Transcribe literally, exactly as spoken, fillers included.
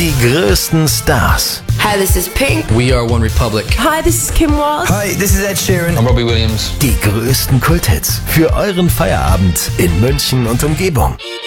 Die größten Stars. Hi, this is Pink. We are One Republic. Hi, this is Kim Walsh. Hi, this is Ed Sheeran. I'm Robbie Williams. Die größten Kulthits für euren Feierabend in München und Umgebung.